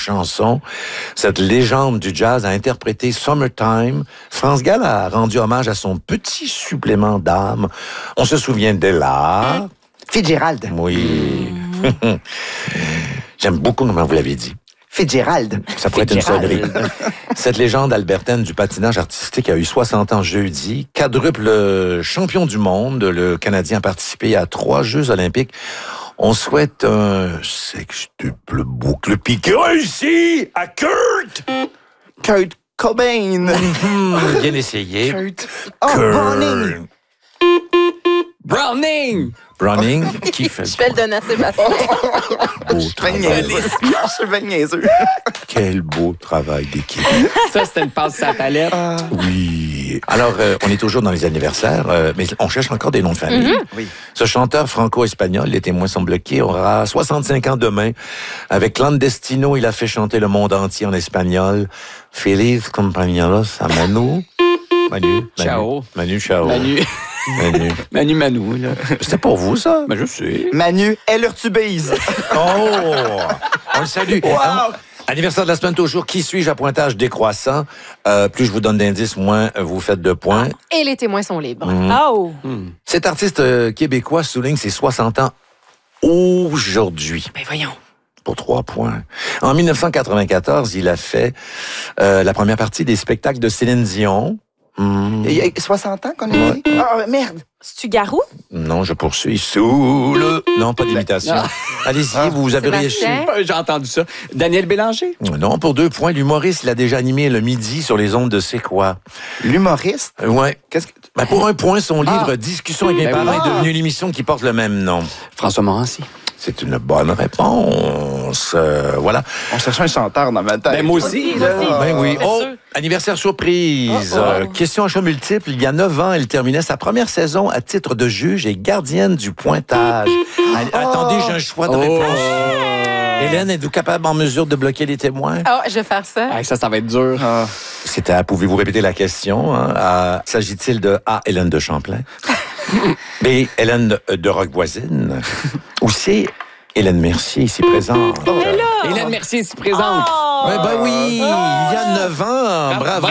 chanson. Cette légende du jazz a interprété Summertime. France Gall a rendu hommage à son petit supplément d'âme. On se souvient d'Ella. Fitzgerald. Oui. J'aime beaucoup comment vous l'avez dit. Fitzgerald. Ça pourrait être une sonnerie. Cette légende albertaine du patinage artistique a eu 60 ans jeudi. Quadruple champion du monde, le Canadien a participé à 3 Jeux olympiques. On souhaite un sextuple boucle piqué réussi à Kurt Cobain. Bien essayé. Kurt. Oh, Browning. Browning, qui fait... Je vais le donner à Sébastien. Beau travail. Je suis bien niaiseux. Quel beau travail d'équipe. Ça, c'était une passe à la palette. Oui. Alors, on est toujours dans les anniversaires, mais on cherche encore des noms de famille. Oui. Ce chanteur franco-espagnol, les témoins sont bloqués, aura 65 ans demain. Avec Clandestino, il a fait chanter le monde entier en espagnol. Feliz compañeros a Manu. Manu. Ciao. Manu, ciao. Manu, là. C'était pour vous, ça? Ben, je sais. Manu, Ellertubise. Oh! On le salue. Wow. Anniversaire de la semaine toujours. Qui suis-je à pointage décroissant? Plus je vous donne d'indices, moins vous faites de points. Et les témoins sont libres. Oh! Cet artiste québécois souligne ses 60 ans aujourd'hui. Ben voyons. Pour 3 points. En 1994, il a fait la première partie des spectacles de Céline Dion. Il y a 60 ans qu'on a dit? Ah, merde. C'est-tu Garou? Non, je poursuis. Sous le... Non, pas d'imitation. Allez-y, vous avez réussi. Sébastien? J'ai entendu ça. Daniel Bélanger? Non, pour 2 points. L'humoriste, il a déjà animé le midi sur les ondes de C'est quoi? L'humoriste? Ouais. Qu'est-ce que... Ben, pour 1 point, son livre Discussion avec mes Ben parents oui. est devenu une émission qui porte le même nom. François Morancy. C'est une bonne réponse. Voilà. On cherchait un chanteur dans ma tête. Ben, moi aussi, là. Ben oui. c'est Oh, sûr. anniversaire surprise. Question à choix multiple. Il y a 9 ans, elle terminait sa première saison à titre de juge et gardienne du pointage. Attendez, j'ai un choix de réponse. Hélène, êtes-vous capable en mesure de bloquer les témoins? Ah, je vais faire ça. Hey, ça va être dur. C'était pouvez-vous répéter la question? S'agit-il de A, Hélène de Champlain? B, Hélène de Roquevoisine? Ou C, Hélène Mercier, ici présente? Hélène Mercier s'y présente. Oh! Ouais, ben oui, il y a 9 ans. Bravo!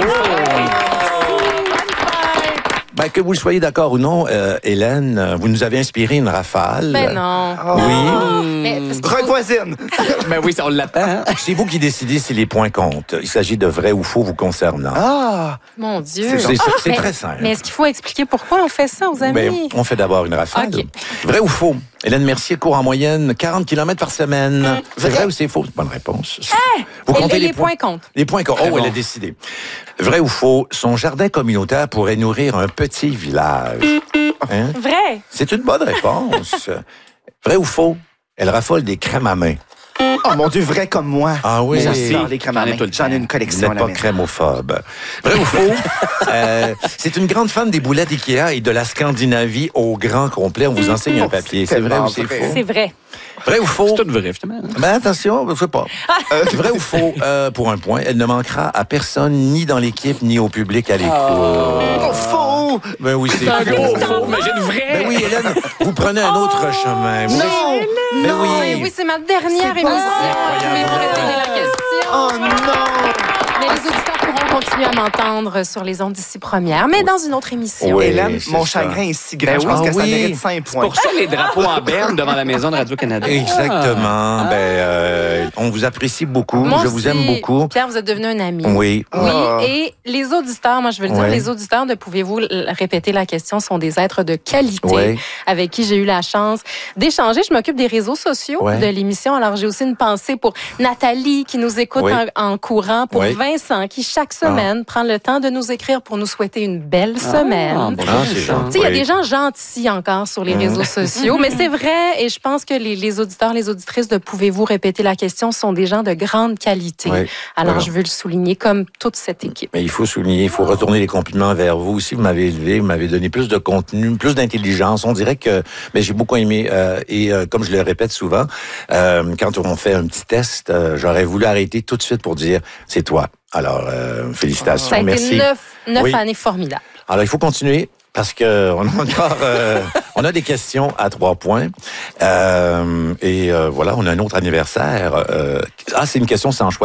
Ben, que vous le soyez d'accord ou non, Hélène, vous nous avez inspiré une rafale. Ben non. Oui. Mais parce qu'il faut- Roquevoisine. Ben oui, on l'attend. Hein? C'est vous qui décidez si les points comptent. Il s'agit de vrai ou faux vous concernant. Ah! Mon Dieu. C'est Mais- très simple. Mais est-ce qu'il faut expliquer pourquoi on fait ça aux amis? Ben, on fait d'abord une rafale. Ok. Vrai ou faux? Hélène Mercier court en moyenne 40 km par semaine. C'est vrai ou c'est faux? Bonne réponse. Vous Et les points comptent. Les points comptent. Très Oh, elle bon. a décidé. Vrai ou faux? Son jardin communautaire pourrait nourrir un petit village. Hein? Vrai? C'est une bonne réponse. Vrai ou faux? Elle raffole des crèmes à main. Oh mon Dieu, vrai comme moi. Ah oui. J'adore les crèmes à J'en ai main. tout le J'en ai temps. une Vous collection à n'êtes la pas maison. crémophobe. Vrai ou faux? C'est une grande fan des boulettes Ikea et de la Scandinavie au grand complet. On vous enseigne un papier. C'est vrai tellement ou c'est vrai. faux? C'est vrai. Vrai ou faux? C'est tout vrai, finalement. Ben attention, je sais pas. Vrai ou faux? Pour 1 point, elle ne manquera à personne, ni dans l'équipe, ni au public à l'écoute. Oh, faux! Ben oui, c'est Un gros faux. faux, mais j'ai une vraie. Ben oui, Hélène, vous prenez un autre chemin. Vous- Non! Ben Non, oui. oui, c'est ma dernière C'est émission. pas Vous pouvez me répéter la question. Oh non! Mais les auditeurs pourront continuer à m'entendre sur les ondes d'ici première, mais dans une autre émission. Oui, Hélène, c'est mon ça. chagrin est si grand. Ben Je pense oui. que ça Ah oui. mérite 5 points. Pour ça, les drapeaux en berne devant la maison de Radio-Canada. Exactement. Ben, on vous apprécie beaucoup. Moi Je vous aussi, aime beaucoup. Pierre, vous êtes devenu un ami. Oui. Oui, Ah. et les auditeurs, moi je veux le dire, Ouais. les auditeurs de Pouvez-vous répéter la question sont des êtres de qualité Ouais. avec qui j'ai eu la chance d'échanger. Je m'occupe des réseaux sociaux Ouais. de l'émission, alors j'ai aussi une pensée pour Nathalie qui nous écoute Oui. en courant, pour Oui. Vincent qui chaque semaine prend le temps de nous écrire pour nous souhaiter une belle semaine. Ah, c'est gentil. Tu sais, il y a Oui. des gens gentils encore sur les réseaux sociaux, mais c'est vrai, et je pense que les auditeurs, les auditrices de Pouvez-vous répéter la question sont des gens de grande qualité. Oui. Alors, Voilà. je veux le souligner comme toute cette équipe. Mais il faut souligner, il faut retourner les compliments vers vous aussi. Vous m'avez élevé, vous m'avez donné plus de contenu, plus d'intelligence. On dirait que j'ai beaucoup aimé. Comme je le répète souvent, quand on fait un petit test, j'aurais voulu arrêter tout de suite pour dire c'est toi. Alors, félicitations, Ça a merci. été 9 Oui. années formidables. Alors, il faut continuer parce que on a encore, on a des questions à 3 points. Voilà, on a un autre anniversaire. C'est une question sans choix.